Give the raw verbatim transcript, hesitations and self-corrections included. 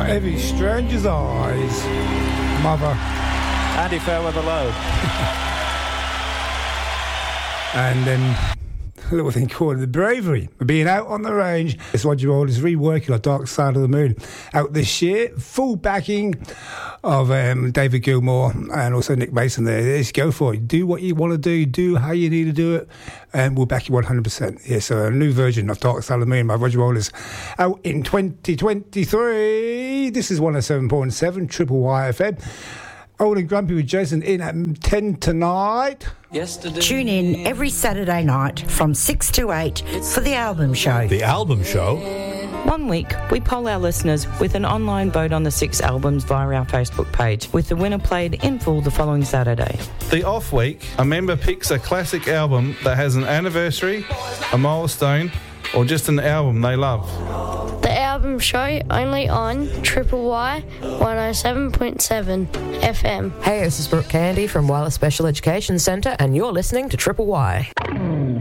Every stranger's eyes. Mother. Andy Fairweather Low. And then a little thing called The Bravery of Being Out on the Range. It's Roger Waters reworking on Dark Side of the Moon. Out this year, full backing of um, David Gilmour and also Nick Mason there. Let's go for it. Do what you want to do, do how you need to do it, and we'll back you one hundred percent. Yeah, so a new version of Dark Side of the Moon by Roger Waters out in twenty twenty-three. This is one oh seven point seven Triple Y F M. Old and Grumpy with Jason in at ten tonight. Yesterday. Tune in every Saturday night from six to eight for The Album Show. The Album Show? One week, we poll our listeners with an online vote on the six albums via our Facebook page, with the winner played in full the following Saturday. The off week, a member picks a classic album that has an anniversary, a milestone, or just an album they love. The Album Show, only on Triple Y one oh seven point seven F M. Hey, this is Brooke Candy from Wireless Special Education Centre, and you're listening to Triple Y.